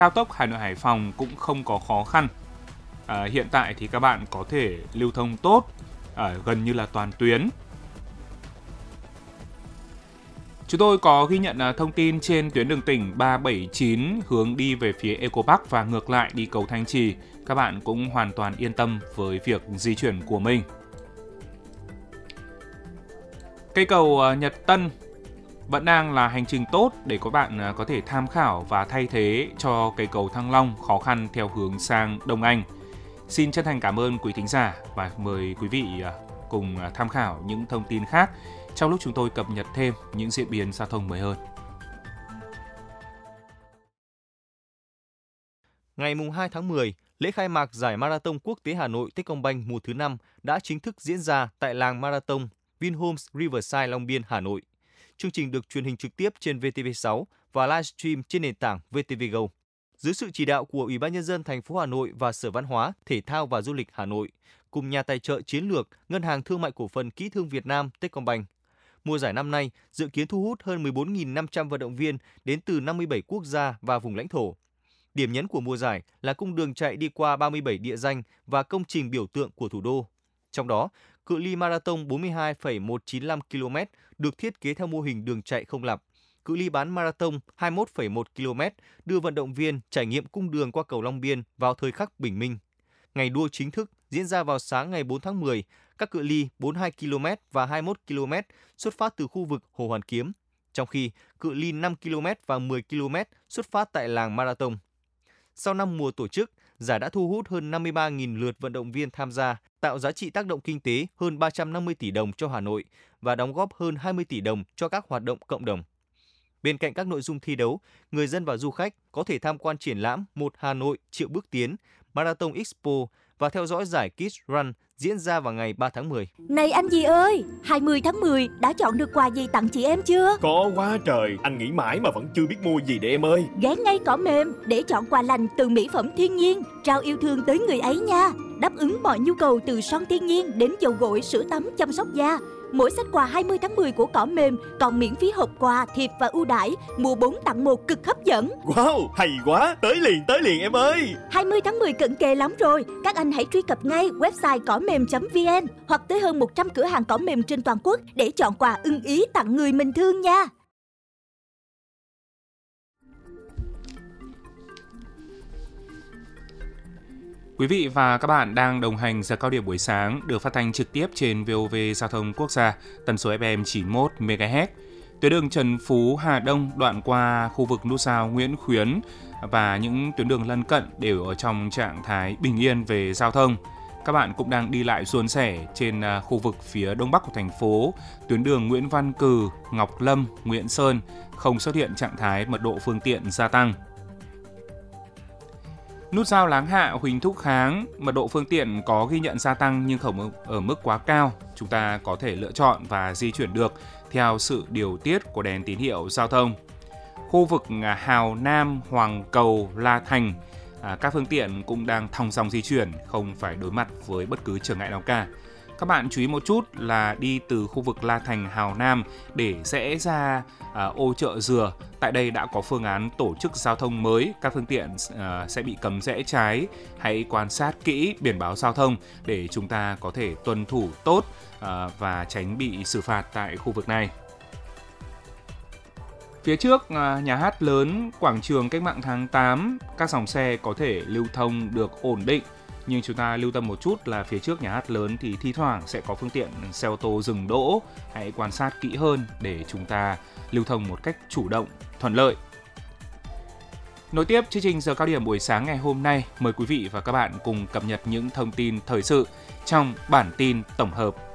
Cao tốc Hà Nội Hải Phòng cũng không có khó khăn. Hiện tại thì các bạn có thể lưu thông tốt ở gần như là toàn tuyến. Chúng tôi có ghi nhận thông tin trên tuyến đường tỉnh 379 hướng đi về phía Eco Park và ngược lại đi cầu Thanh Trì. Các bạn cũng hoàn toàn yên tâm với việc di chuyển của mình. Cây cầu Nhật Tân vẫn đang là hành trình tốt để các bạn có thể tham khảo và thay thế cho cây cầu Thăng Long khó khăn theo hướng sang Đông Anh. Xin chân thành cảm ơn quý thính giả và mời quý vị cùng tham khảo những thông tin khác trong lúc chúng tôi cập nhật thêm những diễn biến giao thông mới hơn. Ngày 2 tháng 10, lễ khai mạc giải Marathon Quốc tế Hà Nội Techcombank mùa thứ 5 đã chính thức diễn ra tại làng Marathon Vinhomes Riverside Long Biên, Hà Nội. Chương trình được truyền hình trực tiếp trên VTV6 và livestream trên nền tảng VTV Go. Dưới sự chỉ đạo của Ủy ban Nhân dân thành phố Hà Nội và Sở Văn hóa, Thể thao và Du lịch Hà Nội, cùng nhà tài trợ chiến lược Ngân hàng Thương mại Cổ phần Kỹ thương Việt Nam Techcombank. Mùa giải năm nay dự kiến thu hút hơn 14.500 vận động viên đến từ 57 quốc gia và vùng lãnh thổ. Điểm nhấn của mùa giải là cung đường chạy đi qua 37 địa danh và công trình biểu tượng của thủ đô. Trong đó, cự ly marathon 42,195 km được thiết kế theo mô hình đường chạy không lặp. Cự ly bán marathon 21,1 km đưa vận động viên trải nghiệm cung đường qua cầu Long Biên vào thời khắc bình minh. Ngày đua chính thức diễn ra vào sáng ngày 4 tháng 10, các cự ly 42 km và 21 km xuất phát từ khu vực Hồ Hoàn Kiếm, trong khi cự ly 5 km và 10 km xuất phát tại làng Marathon. Sau 5 mùa tổ chức, giải đã thu hút hơn 53.000 lượt vận động viên tham gia, tạo giá trị tác động kinh tế hơn 350 tỷ đồng cho Hà Nội và đóng góp hơn 20 tỷ đồng cho các hoạt động cộng đồng. Bên cạnh các nội dung thi đấu, người dân và du khách có thể tham quan triển lãm Một Hà Nội triệu bước tiến, Marathon Expo và theo dõi giải Kids Run diễn ra vào ngày 3 tháng 10. Này anh gì ơi, 20 tháng 10 đã chọn được quà gì tặng chị em chưa? Có quá trời, anh nghĩ mãi mà vẫn chưa biết mua gì để em ơi. Ghé ngay Cỏ Mềm để chọn quà lành từ mỹ phẩm thiên nhiên, trao yêu thương tới người ấy nha. Đáp ứng mọi nhu cầu từ son thiên nhiên đến dầu gội, sữa tắm, chăm sóc da. Mỗi set quà 20 tháng 10 của Cỏ Mềm còn miễn phí hộp quà, thiệp và ưu đãi, mua 4 tặng 1 cực hấp dẫn. Wow, hay quá, tới liền em ơi. 20 tháng 10 cận kề lắm rồi, các anh hãy truy cập ngay website cỏmềm.vn hoặc tới hơn 100 cửa hàng Cỏ Mềm trên toàn quốc để chọn quà ưng ý tặng người mình thương nha. Quý vị và các bạn đang đồng hành giờ cao điểm buổi sáng được phát thanh trực tiếp trên VOV Giao thông Quốc gia, tần số FM 91 MHz. Tuyến đường Trần Phú Hà Đông đoạn qua khu vực nút giao Nguyễn Khuyến và những tuyến đường lân cận đều ở trong trạng thái bình yên về giao thông. Các bạn cũng đang đi lại suôn sẻ trên khu vực phía đông bắc của thành phố, tuyến đường Nguyễn Văn Cừ, Ngọc Lâm, Nguyễn Sơn không xuất hiện trạng thái mật độ phương tiện gia tăng. Nút giao Láng Hạ, Huỳnh Thúc Kháng, mật độ phương tiện có ghi nhận gia tăng nhưng không ở mức quá cao. Chúng ta có thể lựa chọn và di chuyển được theo sự điều tiết của đèn tín hiệu giao thông. Khu vực Hào Nam, Hoàng Cầu, La Thành, các phương tiện cũng đang thong dong di chuyển, không phải đối mặt với bất cứ trở ngại nào cả. Các bạn chú ý một chút là đi từ khu vực La Thành, Hào Nam để rẽ ra ô Chợ Dừa. Tại đây đã có phương án tổ chức giao thông mới, các phương tiện sẽ bị cấm rẽ trái. Hãy quan sát kỹ biển báo giao thông để chúng ta có thể tuân thủ tốt và tránh bị xử phạt tại khu vực này. Phía trước nhà hát lớn quảng trường Cách mạng tháng 8, các dòng xe có thể lưu thông được ổn định. Nhưng chúng ta lưu tâm một chút là phía trước nhà hát lớn thì thi thoảng sẽ có phương tiện xe ô tô dừng đỗ. Hãy quan sát kỹ hơn để chúng ta lưu thông một cách chủ động, thuận lợi. Nối tiếp chương trình giờ cao điểm buổi sáng ngày hôm nay, mời quý vị và các bạn cùng cập nhật những thông tin thời sự trong bản tin tổng hợp